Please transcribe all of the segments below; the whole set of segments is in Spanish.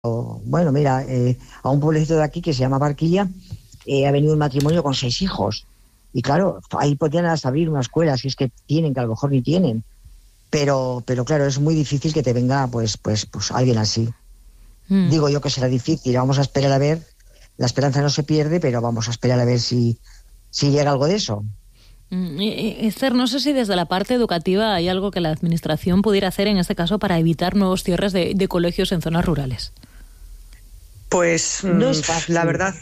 Bueno, mira, a un pueblecito de aquí que se llama Barquilla, ha venido un matrimonio con 6 hijos. Y claro, ahí podrían hasta abrir una escuela, si es que tienen, que a lo mejor ni tienen. Pero claro, es muy difícil que te venga pues alguien así. Digo yo que será difícil, vamos a esperar a ver. La esperanza no se pierde, pero vamos a esperar a ver si llega algo de eso. Esther, no sé si desde la parte educativa hay algo que la administración pudiera hacer en este caso para evitar nuevos cierres de colegios en zonas rurales. Pues no es fácil. La verdad...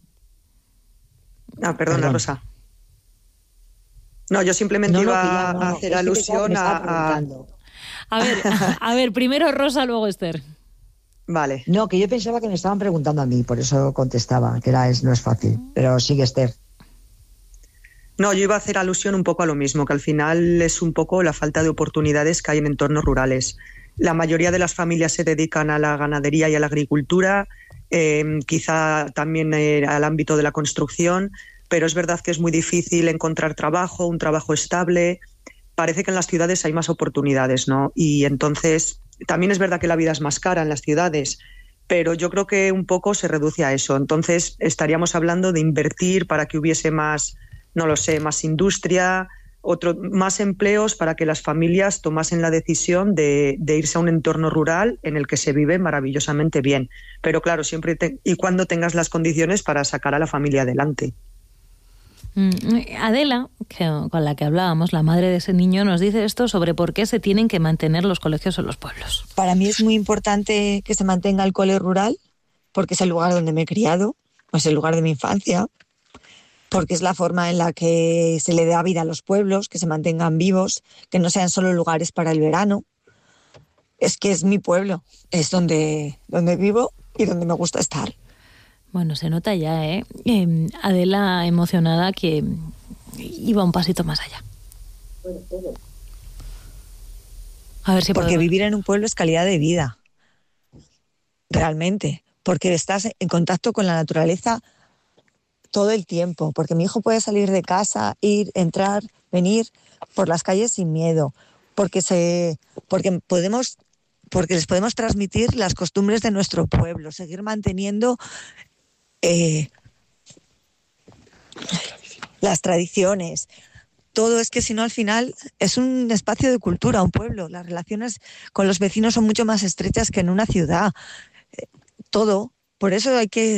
Perdón. Rosa. No, yo simplemente iba a hacer alusión a... A ver, primero Rosa, luego Esther. Vale. No, que yo pensaba que me estaban preguntando a mí, por eso contestaba, que no es fácil. Pero sigue, Esther. No, yo iba a hacer alusión un poco a lo mismo, que al final es un poco la falta de oportunidades que hay en entornos rurales. La mayoría de las familias se dedican a la ganadería y a la agricultura, quizá también al ámbito de la construcción, pero es verdad que es muy difícil encontrar trabajo, un trabajo estable. Parece que en las ciudades hay más oportunidades, ¿no? Y entonces también es verdad que la vida es más cara en las ciudades, pero yo creo que un poco se reduce a eso. Entonces estaríamos hablando de invertir para que hubiese más, no lo sé, más industria, más empleos para que las familias tomasen la decisión de irse a un entorno rural en el que se vive maravillosamente bien. Pero claro, siempre y cuando tengas las condiciones para sacar a la familia adelante. Adela, con la que hablábamos, la madre de ese niño, nos dice esto sobre por qué se tienen que mantener los colegios en los pueblos. Para mí es muy importante que se mantenga el cole rural, porque es el lugar donde me he criado, es el lugar de mi infancia, porque es la forma en la que se le da vida a los pueblos, que se mantengan vivos, que no sean solo lugares para el verano. Es que es mi pueblo, es donde vivo y donde me gusta estar. Bueno, se nota ya, Adela emocionada que iba un pasito más allá. A ver si porque vivir en un pueblo es calidad de vida, realmente, porque estás en contacto con la naturaleza todo el tiempo, porque mi hijo puede salir de casa, ir, entrar, venir por las calles sin miedo, porque les podemos transmitir las costumbres de nuestro pueblo, seguir manteniendo las tradiciones. Todo, es que si no al final es un espacio de cultura, un pueblo. Las relaciones con los vecinos son mucho más estrechas que en una ciudad. Todo. Por eso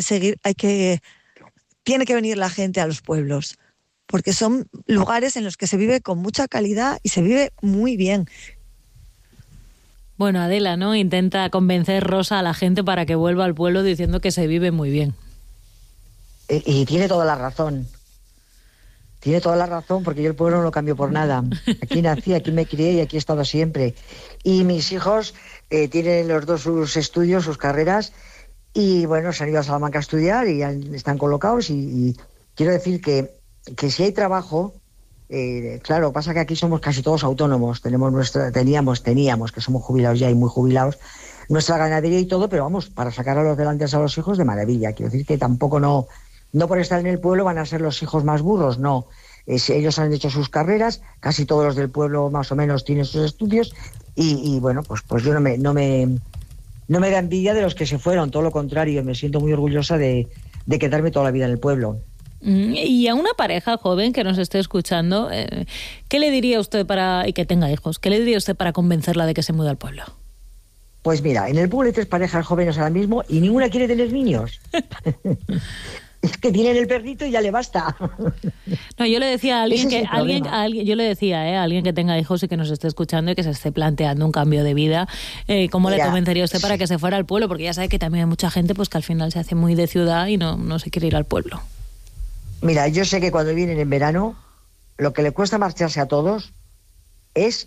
tiene que venir la gente a los pueblos, porque son lugares en los que se vive con mucha calidad y se vive muy bien. Bueno, Adela, ¿no? Intenta convencer Rosa a la gente para que vuelva al pueblo diciendo que se vive muy bien. Y tiene toda la razón. Tiene toda la razón, porque yo el pueblo no lo cambio por nada. Aquí nací, aquí me crié y aquí he estado siempre. Y mis hijos tienen los dos sus estudios, sus carreras, y bueno, se han ido a Salamanca a estudiar y están colocados. Y quiero decir que si hay trabajo, claro, pasa que aquí somos casi todos autónomos. Teníamos, que somos jubilados ya y muy jubilados, nuestra ganadería y todo, pero vamos, para sacar a los delantes a los hijos de maravilla. Quiero decir que tampoco no por estar en el pueblo van a ser los hijos más burros, no. Ellos han hecho sus carreras, casi todos los del pueblo más o menos tienen sus estudios y bueno, pues yo no me da envidia de los que se fueron, todo lo contrario, me siento muy orgullosa de quedarme toda la vida en el pueblo. Y a una pareja joven que nos esté escuchando, ¿qué le diría usted y que tenga hijos, qué le diría usted para convencerla de que se mude al pueblo? Pues mira, en el pueblo hay 3 parejas jóvenes ahora mismo y ninguna quiere tener niños. Es que tienen el perrito y ya le basta. No, yo le decía a alguien a alguien que tenga hijos y que nos esté escuchando y que se esté planteando un cambio de vida, ¿cómo le convencería usted para que se fuera al pueblo? Porque ya sabe que también hay mucha gente pues que al final se hace muy de ciudad y no se quiere ir al pueblo. Mira, yo sé que cuando vienen en verano, lo que le cuesta marcharse a todos es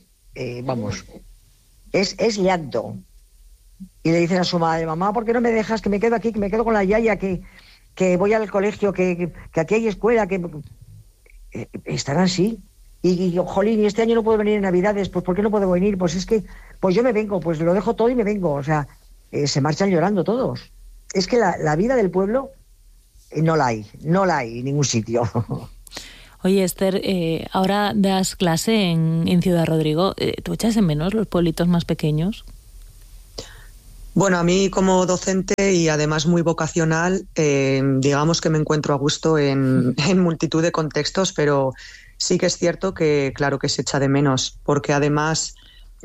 llanto. Y le dicen a su madre: mamá, ¿por qué no me dejas que me quedo aquí, que me quedo con la yaya, que voy al colegio, que aquí hay escuela, que estarán así? Y jolín, y este año no puedo venir en Navidades, pues ¿por qué no puedo venir? Pues es que, pues yo me vengo, pues lo dejo todo y me vengo. O sea, se marchan llorando todos. Es que la vida del pueblo no la hay en ningún sitio. Oye, Esther, ahora das clase en Ciudad Rodrigo. ¿Tú echas en menos los pueblitos más pequeños? Bueno, a mí como docente y además muy vocacional, digamos que me encuentro a gusto en multitud de contextos, pero sí que es cierto que claro que se echa de menos, porque además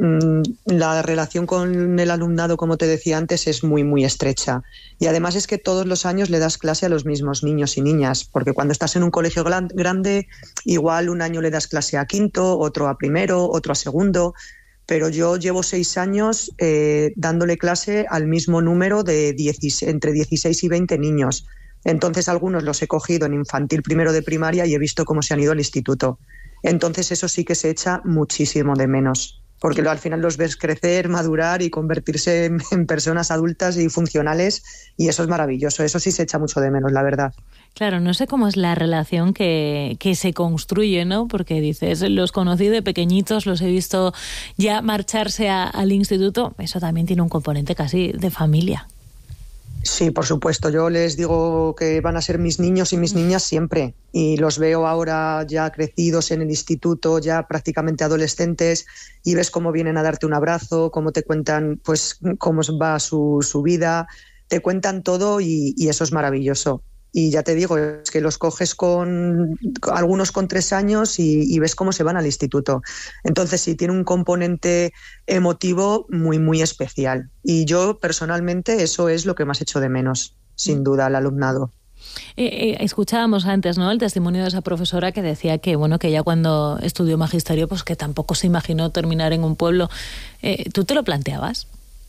la relación con el alumnado, como te decía antes, es muy, muy estrecha. Y además es que todos los años le das clase a los mismos niños y niñas, porque cuando estás en un colegio grande, igual un año le das clase a quinto, otro a primero, otro a segundo, pero yo llevo 6 años dándole clase al mismo número de entre 16 y 20 niños. Entonces algunos los he cogido en infantil primero de primaria y he visto cómo se han ido al instituto. Entonces eso sí que se echa muchísimo de menos, porque al final los ves crecer, madurar y convertirse en personas adultas y funcionales, y eso es maravilloso. Eso sí se echa mucho de menos, la verdad. Claro, no sé cómo es la relación que se construye, ¿no? Porque dices, los conocí de pequeñitos, los he visto ya marcharse al instituto. Eso también tiene un componente casi de familia. Sí, por supuesto. Yo les digo que van a ser mis niños y mis niñas siempre. Y los veo ahora ya crecidos en el instituto, ya prácticamente adolescentes, y ves cómo vienen a darte un abrazo, cómo te cuentan pues cómo va su vida, te cuentan todo y eso es maravilloso. Y ya te digo, es que los coges con algunos con 3 años y ves cómo se van al instituto. Entonces sí, tiene un componente emotivo muy, muy especial. Y yo personalmente eso es lo que más echo de menos, sin duda, al alumnado. Escuchábamos antes, ¿no?, el testimonio de esa profesora que decía que, bueno, que ella cuando estudió magisterio, pues que tampoco se imaginó terminar en un pueblo. ¿Tú te lo planteabas?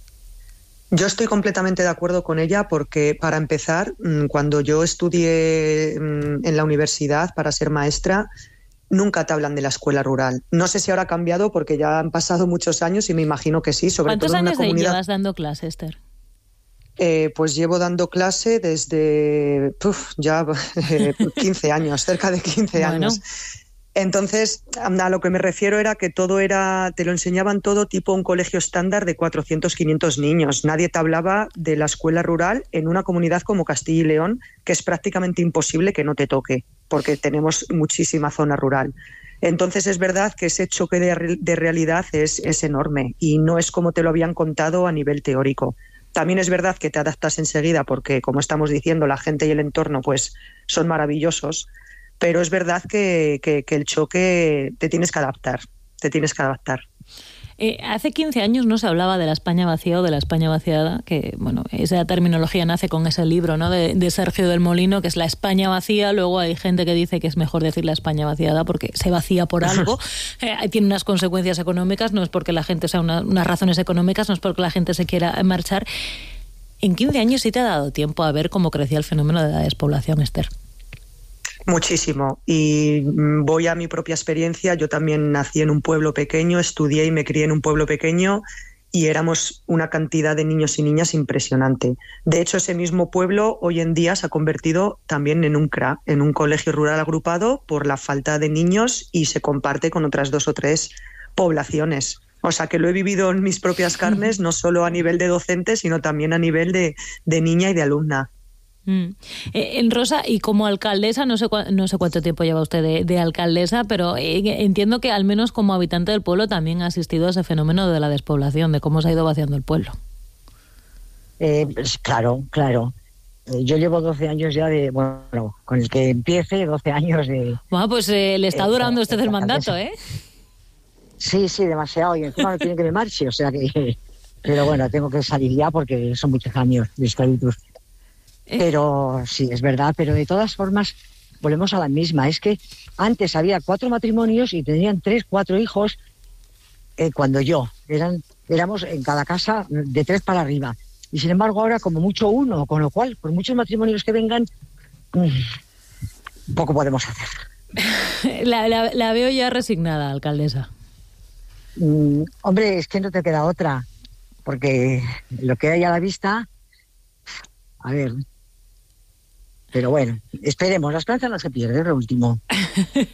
Yo estoy completamente de acuerdo con ella porque, para empezar, cuando yo estudié en la universidad para ser maestra, nunca te hablan de la escuela rural. No sé si ahora ha cambiado porque ya han pasado muchos años y me imagino que sí. ¿Cuántos años llevas dando clase, Esther? Pues llevo dando clase desde ya 15 años, cerca de 15 años. Entonces, a lo que me refiero era que te lo enseñaban todo tipo un colegio estándar de 400, 500 niños. Nadie te hablaba de la escuela rural en una comunidad como Castilla y León, que es prácticamente imposible que no te toque, porque tenemos muchísima zona rural. Entonces es verdad que ese choque de realidad es enorme y no es como te lo habían contado a nivel teórico. También es verdad que te adaptas enseguida porque, como estamos diciendo, la gente y el entorno pues son maravillosos. Pero es verdad que el choque te tienes que adaptar. Hace 15 años no se hablaba de la España vacía o de la España vaciada, que bueno, esa terminología nace con ese libro, ¿no?, de Sergio del Molino, que es la España vacía. Luego hay gente que dice que es mejor decir la España vaciada porque se vacía por algo. Tiene unas consecuencias económicas, no es porque la gente, o sea, unas razones económicas, no es porque la gente se quiera marchar. En 15 años sí te ha dado tiempo a ver cómo crecía el fenómeno de la despoblación, Esther. Muchísimo, y voy a mi propia experiencia. Yo también nací en un pueblo pequeño, estudié y me crié en un pueblo pequeño y éramos una cantidad de niños y niñas impresionante. De hecho, ese mismo pueblo hoy en día se ha convertido también en un CRA, en un colegio rural agrupado por la falta de niños, y se comparte con otras 2 o 3 poblaciones. O sea que lo he vivido en mis propias carnes, no solo a nivel de docente, sino también a nivel de niña y de alumna. Rosa, y como alcaldesa, no sé cuánto tiempo lleva usted de alcaldesa, pero entiendo que al menos como habitante del pueblo también ha asistido a ese fenómeno de la despoblación, de cómo se ha ido vaciando el pueblo. Pues claro. Yo llevo 12 años ya con el que empiece, 12 años de... Bueno, pues le está durando usted el mandato, ¿eh? Sí, demasiado, y encima no quieren que me marche, o sea que... Pero bueno, tengo que salir ya porque son muchos años de esclavitud. Pero sí, es verdad, pero de todas formas volvemos a la misma. Es que antes había 4 matrimonios y tenían 3, 4 hijos, cuando éramos en cada casa de 3 para arriba. Y sin embargo ahora como mucho 1, con lo cual, por muchos matrimonios que vengan, poco podemos hacer. La veo ya resignada, alcaldesa. Hombre, es que no te queda otra, porque lo que hay a la vista, a ver... Pero bueno, esperemos, la esperanza no se pierde, es lo último.